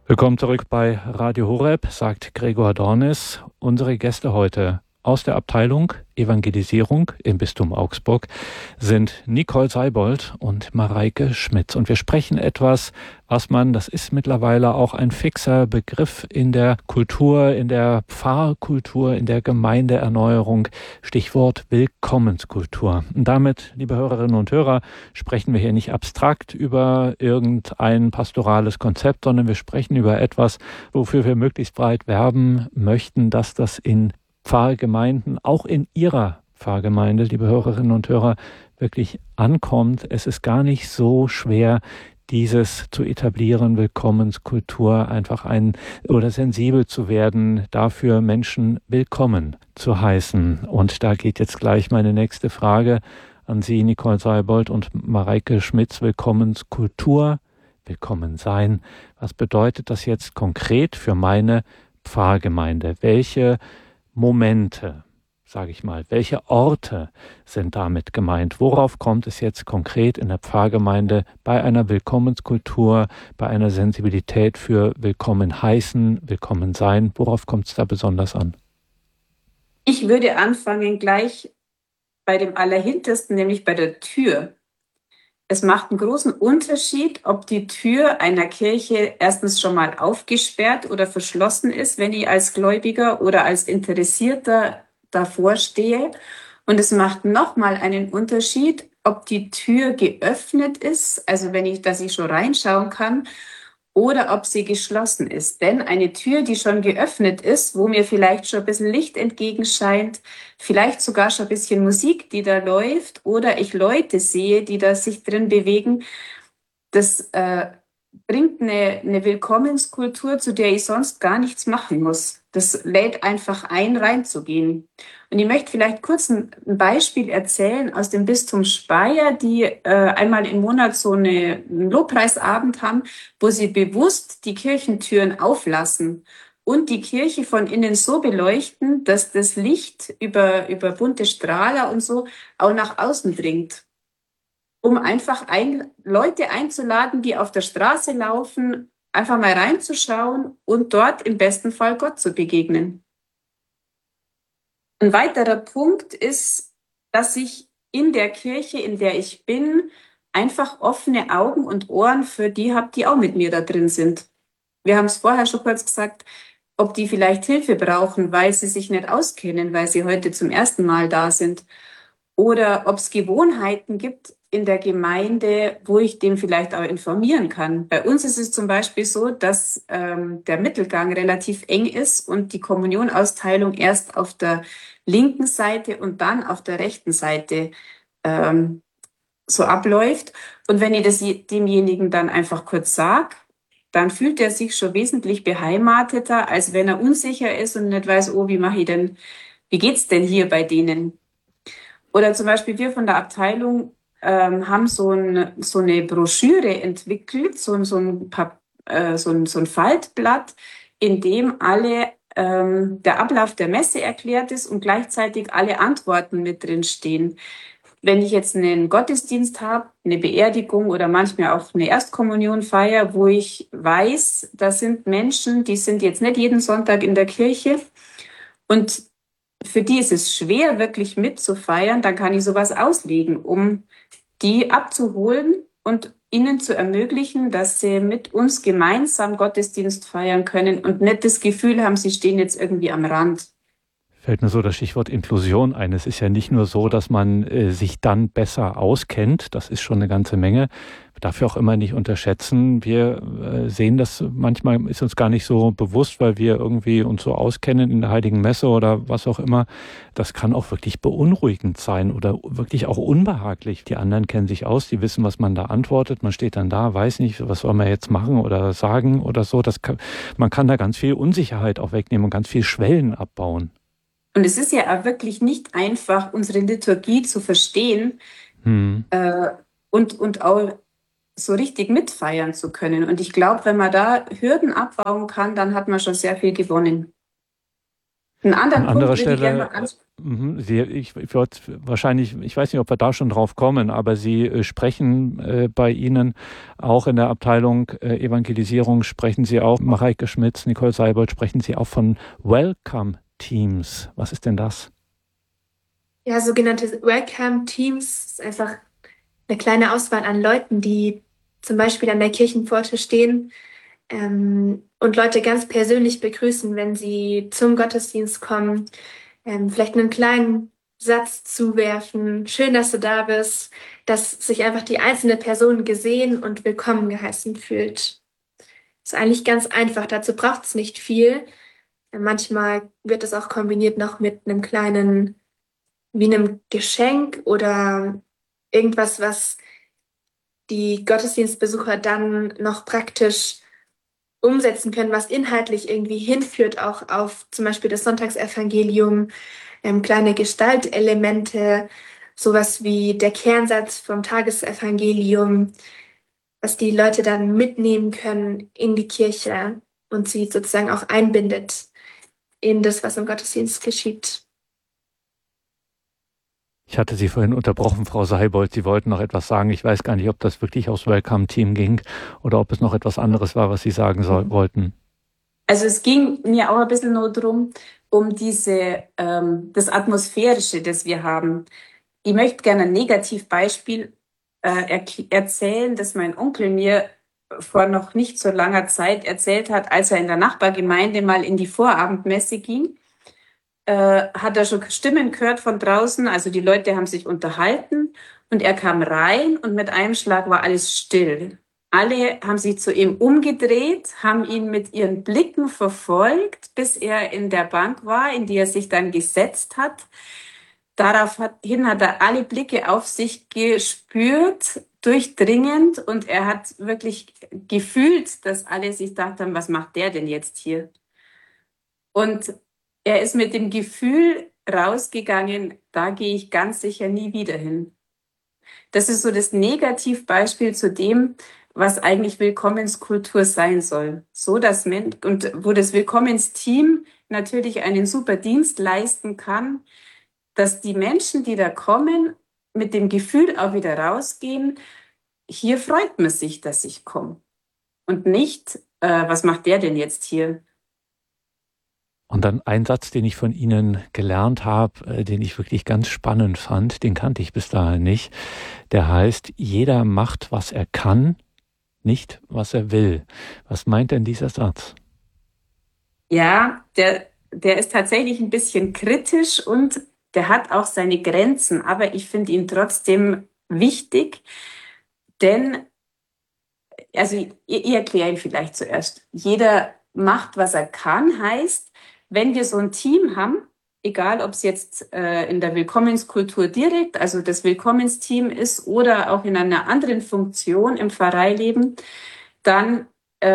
Willkommen zurück bei Radio Horeb, sagt Gregor Dornis. Unsere Gäste heute aus der Abteilung Evangelisierung im Bistum Augsburg sind Nicole Seibold und Mareike Schmitz. Und wir sprechen etwas, das ist mittlerweile auch ein fixer Begriff in der Kultur, in der Pfarrkultur, in der Gemeindeerneuerung. Stichwort Willkommenskultur. Und damit, liebe Hörerinnen und Hörer, sprechen wir hier nicht abstrakt über irgendein pastorales Konzept, sondern wir sprechen über etwas, wofür wir möglichst breit werben möchten, dass das in Pfarrgemeinden, auch in Ihrer Pfarrgemeinde, liebe Hörerinnen und Hörer, wirklich ankommt. Es ist gar nicht so schwer, dieses zu etablieren, Willkommenskultur, einfach oder sensibel zu werden, dafür Menschen willkommen zu heißen. Und da geht jetzt gleich meine nächste Frage an Sie, Nicole Seibold und Mareike Schmitz. Willkommenskultur, willkommen sein. Was bedeutet das jetzt konkret für meine Pfarrgemeinde? Welche Momente, sage ich mal, welche Orte sind damit gemeint? Worauf kommt es jetzt konkret in der Pfarrgemeinde bei einer Willkommenskultur, bei einer Sensibilität für Willkommen heißen, Willkommen sein? Worauf kommt es da besonders an? Ich würde anfangen gleich bei dem Allerhintersten, nämlich bei der Tür. Es macht einen großen Unterschied, ob die Tür einer Kirche erstens schon mal aufgesperrt oder verschlossen ist, wenn ich als Gläubiger oder als Interessierter davor stehe. Und es macht nochmal einen Unterschied, ob die Tür geöffnet ist, also dass ich schon reinschauen kann, oder ob sie geschlossen ist. Denn eine Tür, die schon geöffnet ist, wo mir vielleicht schon ein bisschen Licht entgegenscheint, vielleicht sogar schon ein bisschen Musik, die da läuft, oder ich Leute sehe, die da sich drin bewegen, das bringt eine Willkommenskultur, zu der ich sonst gar nichts machen muss. Das lädt einfach ein, reinzugehen. Und ich möchte vielleicht kurz ein Beispiel erzählen aus dem Bistum Speyer, die einmal im Monat so einen Lobpreisabend haben, wo sie bewusst die Kirchentüren auflassen und die Kirche von innen so beleuchten, dass das Licht über bunte Strahler und so auch nach außen dringt, um einfach Leute einzuladen, die auf der Straße laufen, einfach mal reinzuschauen und dort im besten Fall Gott zu begegnen. Ein weiterer Punkt ist, dass ich in der Kirche, in der ich bin, einfach offene Augen und Ohren für die habe, die auch mit mir da drin sind. Wir haben es vorher schon kurz gesagt, ob die vielleicht Hilfe brauchen, weil sie sich nicht auskennen, weil sie heute zum ersten Mal da sind. Oder ob es Gewohnheiten gibt in der Gemeinde, wo ich dem vielleicht auch informieren kann. Bei uns ist es zum Beispiel so, dass der Mittelgang relativ eng ist und die Kommunionausteilung erst auf der linken Seite und dann auf der rechten Seite so abläuft. Und wenn ich das demjenigen dann einfach kurz sage, dann fühlt er sich schon wesentlich beheimateter, als wenn er unsicher ist und nicht weiß, oh, wie geht's denn hier bei denen? Oder zum Beispiel wir von der Abteilung haben so eine Broschüre entwickelt, so ein Faltblatt, in dem der Ablauf der Messe erklärt ist und gleichzeitig alle Antworten mit drin stehen. Wenn ich jetzt einen Gottesdienst habe, eine Beerdigung oder manchmal auch eine Erstkommunionfeier, wo ich weiß, da sind Menschen, die sind jetzt nicht jeden Sonntag in der Kirche und für die ist es schwer, wirklich mitzufeiern, dann kann ich sowas auslegen, um die abzuholen und ihnen zu ermöglichen, dass sie mit uns gemeinsam Gottesdienst feiern können und nicht das Gefühl haben, sie stehen jetzt irgendwie am Rand. Fällt mir so das Stichwort Inklusion ein. Es ist ja nicht nur so, dass man sich dann besser auskennt. Das ist schon eine ganze Menge. Dafür auch immer nicht unterschätzen. Wir sehen das manchmal, ist uns gar nicht so bewusst, weil wir irgendwie uns so auskennen in der Heiligen Messe oder was auch immer. Das kann auch wirklich beunruhigend sein oder wirklich auch unbehaglich. Die anderen kennen sich aus, die wissen, was man da antwortet. Man steht dann da, weiß nicht, was soll man jetzt machen oder sagen oder so. Man kann da ganz viel Unsicherheit auch wegnehmen und ganz viel Schwellen abbauen. Und es ist ja auch wirklich nicht einfach, unsere Liturgie zu verstehen und auch so richtig mitfeiern zu können. Und ich glaube, wenn man da Hürden abbauen kann, dann hat man schon sehr viel gewonnen. Einen An anderen anderer Punkt würde ich gerne Stelle, noch ansprechen. ich würde wahrscheinlich, ich weiß nicht, ob wir da schon drauf kommen, aber Sie sprechen bei Ihnen auch in der Abteilung Evangelisierung, sprechen Sie auch, Mareike Schmitz, Nicole Seibold, sprechen Sie auch von Welcome Teams. Was ist denn das? Ja, sogenannte Welcome Teams ist einfach eine kleine Auswahl an Leuten, die zum Beispiel an der Kirchenpforte stehen und Leute ganz persönlich begrüßen, wenn sie zum Gottesdienst kommen, vielleicht einen kleinen Satz zuwerfen. Schön, dass du da bist, dass sich einfach die einzelne Person gesehen und willkommen geheißen fühlt. Ist eigentlich ganz einfach. Dazu braucht es nicht viel. Manchmal wird es auch kombiniert noch mit einem kleinen, wie einem Geschenk oder irgendwas, was die Gottesdienstbesucher dann noch praktisch umsetzen können, was inhaltlich irgendwie hinführt, auch auf zum Beispiel das Sonntagsevangelium, kleine Gestaltelemente, sowas wie der Kernsatz vom Tagesevangelium, was die Leute dann mitnehmen können in die Kirche und sie sozusagen auch einbindet in das, was im Gottesdienst geschieht. Ich hatte Sie vorhin unterbrochen, Frau Seibold. Sie wollten noch etwas sagen. Ich weiß gar nicht, ob das wirklich aufs Welcome-Team ging oder ob es noch etwas anderes war, was Sie sagen wollten. Also es ging mir auch ein bisschen nur darum, um das Atmosphärische, das wir haben. Ich möchte gerne ein Negativbeispiel erzählen, das mein Onkel mir vor noch nicht so langer Zeit erzählt hat, als er in der Nachbargemeinde mal in die Vorabendmesse ging. Hat er schon Stimmen gehört von draußen, also die Leute haben sich unterhalten und er kam rein und mit einem Schlag war alles still. Alle haben sich zu ihm umgedreht, haben ihn mit ihren Blicken verfolgt, bis er in der Bank war, in die er sich dann gesetzt hat. Daraufhin hat er alle Blicke auf sich gespürt, durchdringend, und er hat wirklich gefühlt, dass alle sich gedacht haben, was macht der denn jetzt hier? Und er ist mit dem Gefühl rausgegangen, da gehe ich ganz sicher nie wieder hin. Das ist so das Negativbeispiel zu dem, was eigentlich Willkommenskultur sein soll. So dass und wo das Willkommensteam natürlich einen super Dienst leisten kann, dass die Menschen, die da kommen, mit dem Gefühl auch wieder rausgehen, hier freut man sich, dass ich komme. Und nicht, was macht der denn jetzt hier? Und dann ein Satz, den ich von Ihnen gelernt habe, den ich wirklich ganz spannend fand, den kannte ich bis dahin nicht. Der heißt, jeder macht, was er kann, nicht, was er will. Was meint denn dieser Satz? Ja, der ist tatsächlich ein bisschen kritisch und der hat auch seine Grenzen, aber ich finde ihn trotzdem wichtig, denn, also ich erkläre ihn vielleicht zuerst. Jeder macht, was er kann, heißt, wenn wir so ein Team haben, egal ob es jetzt in der Willkommenskultur direkt, also das Willkommensteam ist, oder auch in einer anderen Funktion im Pfarreileben, dann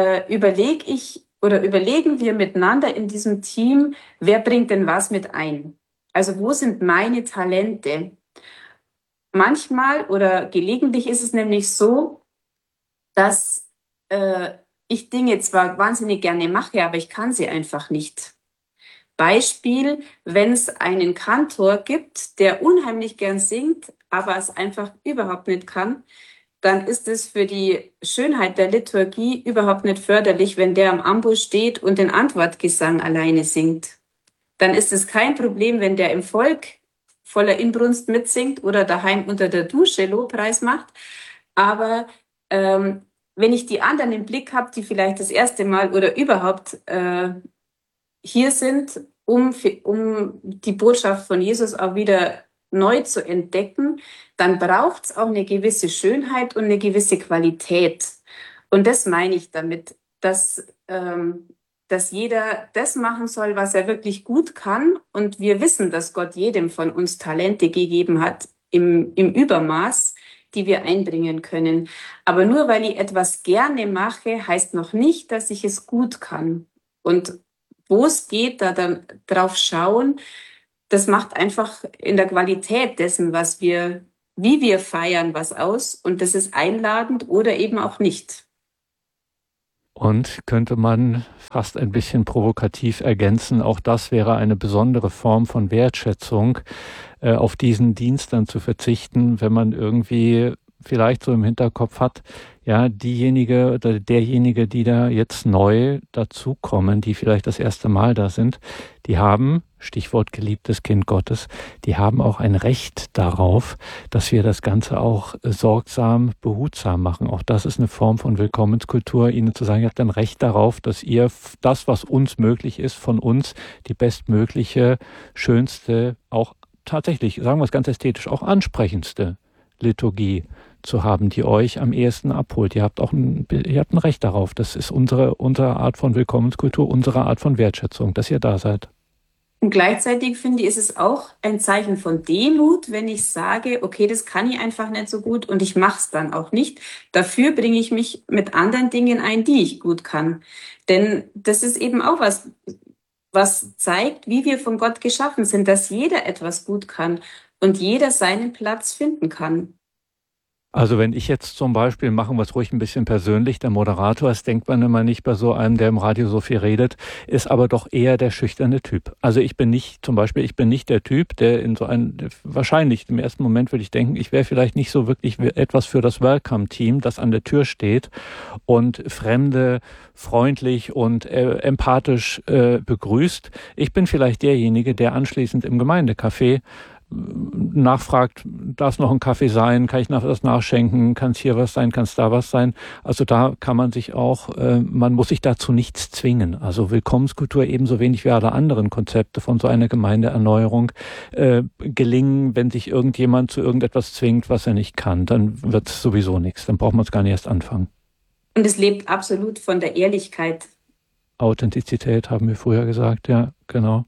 überlegen wir miteinander in diesem Team, wer bringt denn was mit ein? Also wo sind meine Talente? Manchmal oder gelegentlich ist es nämlich so, dass ich Dinge zwar wahnsinnig gerne mache, aber ich kann sie einfach nicht. Beispiel, wenn es einen Kantor gibt, der unheimlich gern singt, aber es einfach überhaupt nicht kann, dann ist es für die Schönheit der Liturgie überhaupt nicht förderlich, wenn der am Amboss steht und den Antwortgesang alleine singt. Dann ist es kein Problem, wenn der im Volk voller Inbrunst mitsingt oder daheim unter der Dusche Lobpreis macht. Aber wenn ich die anderen im Blick habe, die vielleicht das erste Mal oder überhaupt hier sind, um die Botschaft von Jesus auch wieder neu zu entdecken, dann braucht es auch eine gewisse Schönheit und eine gewisse Qualität. Und das meine ich damit, dass jeder das machen soll, was er wirklich gut kann. Und wir wissen, dass Gott jedem von uns Talente gegeben hat im Übermaß, die wir einbringen können. Aber nur weil ich etwas gerne mache, heißt noch nicht, dass ich es gut kann. Und wo es geht, da dann drauf schauen, das macht einfach in der Qualität dessen, wie wir feiern, was aus. Und das ist einladend oder eben auch nicht. Und könnte man fast ein bisschen provokativ ergänzen, auch das wäre eine besondere Form von Wertschätzung, auf diesen Dienst dann zu verzichten, wenn man irgendwie vielleicht so im Hinterkopf hat, ja, diejenige oder derjenige, die da jetzt neu dazukommen, die vielleicht das erste Mal da sind, die haben, Stichwort geliebtes Kind Gottes, die haben auch ein Recht darauf, dass wir das Ganze auch sorgsam, behutsam machen. Auch das ist eine Form von Willkommenskultur, ihnen zu sagen, ihr habt ein Recht darauf, dass ihr das, was uns möglich ist, von uns die bestmögliche, schönste, auch tatsächlich, sagen wir es ganz ästhetisch, auch ansprechendste Liturgie zu haben, die euch am ehesten abholt. Ihr habt ein Recht darauf. Das ist unsere Art von Willkommenskultur, unsere Art von Wertschätzung, dass ihr da seid. Und gleichzeitig finde ich, ist es auch ein Zeichen von Demut, wenn ich sage, okay, das kann ich einfach nicht so gut und ich mache es dann auch nicht. Dafür bringe ich mich mit anderen Dingen ein, die ich gut kann. Denn das ist eben auch was zeigt, wie wir von Gott geschaffen sind, dass jeder etwas gut kann und jeder seinen Platz finden kann. Also wenn ich jetzt zum Beispiel, machen wir es ruhig ein bisschen persönlich, der Moderator, das denkt man immer nicht bei so einem, der im Radio so viel redet, ist aber doch eher der schüchterne Typ. Also ich bin nicht der Typ, der wahrscheinlich im ersten Moment würde ich denken, ich wäre vielleicht nicht so wirklich etwas für das Welcome-Team, das an der Tür steht und Fremde freundlich und empathisch begrüßt. Ich bin vielleicht derjenige, der anschließend im Gemeindecafé nachfragt, darf es noch ein Kaffee sein, kann ich das nachschenken, kann es hier was sein, kann es da was sein. Also da kann man sich auch, man muss sich dazu nichts zwingen. Also Willkommenskultur ebenso wenig wie alle anderen Konzepte von so einer Gemeindeerneuerung gelingen, wenn sich irgendjemand zu irgendetwas zwingt, was er nicht kann, dann wird es sowieso nichts, dann braucht man es gar nicht erst anfangen. Und es lebt absolut von der Ehrlichkeit. Authentizität haben wir früher gesagt, ja, genau.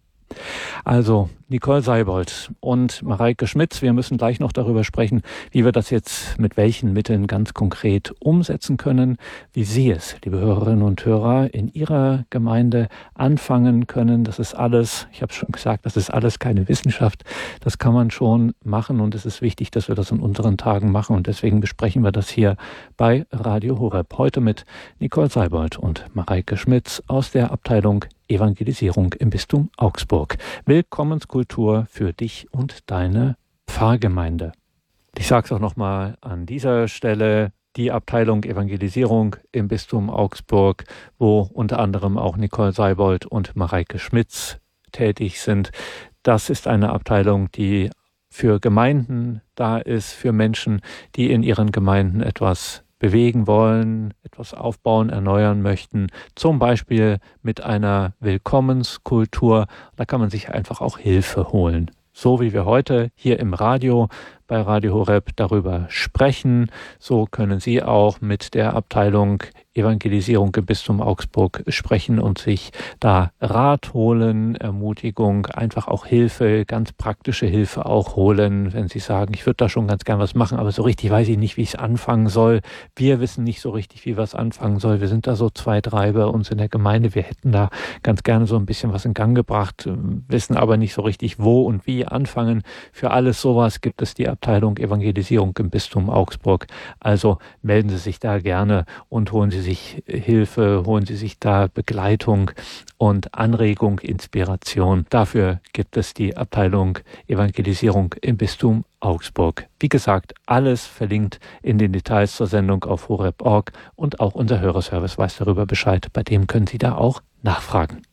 Also Nicole Seibold und Mareike Schmitz, wir müssen gleich noch darüber sprechen, wie wir das jetzt mit welchen Mitteln ganz konkret umsetzen können, wie Sie es, liebe Hörerinnen und Hörer, in Ihrer Gemeinde anfangen können. Das ist alles, ich habe schon gesagt, das ist alles keine Wissenschaft, das kann man schon machen und es ist wichtig, dass wir das in unseren Tagen machen und deswegen besprechen wir das hier bei Radio Horeb. Heute mit Nicole Seibold und Mareike Schmitz aus der Abteilung Evangelisierung im Bistum Augsburg. Willkommenskultur für dich und deine Pfarrgemeinde. Ich sage es auch nochmal an dieser Stelle, die Abteilung Evangelisierung im Bistum Augsburg, wo unter anderem auch Nicole Seibold und Mareike Schmitz tätig sind. Das ist eine Abteilung, die für Gemeinden da ist, für Menschen, die in ihren Gemeinden etwas bewegen wollen, etwas aufbauen, erneuern möchten, zum Beispiel mit einer Willkommenskultur. Da kann man sich einfach auch Hilfe holen. So wie wir heute hier im Radio bei Radio Horeb darüber sprechen, so können Sie auch mit der Abteilung Evangelisierung im Bistum Augsburg sprechen und sich da Rat holen, Ermutigung, einfach auch Hilfe, ganz praktische Hilfe auch holen, wenn Sie sagen, ich würde da schon ganz gern was machen, aber so richtig weiß ich nicht, wie ich es anfangen soll. Wir wissen nicht so richtig, wie wir es anfangen sollen. Wir sind da so 2, 3 bei uns in der Gemeinde. Wir hätten da ganz gerne so ein bisschen was in Gang gebracht, wissen aber nicht so richtig, wo und wie anfangen. Für alles sowas gibt es die Abteilung Evangelisierung im Bistum Augsburg. Also melden Sie sich da gerne und holen Sie sich Hilfe, holen Sie sich da Begleitung und Anregung, Inspiration. Dafür gibt es die Abteilung Evangelisierung im Bistum Augsburg. Wie gesagt, alles verlinkt in den Details zur Sendung auf horeb.org und auch unser Hörerservice weiß darüber Bescheid. Bei dem können Sie da auch nachfragen.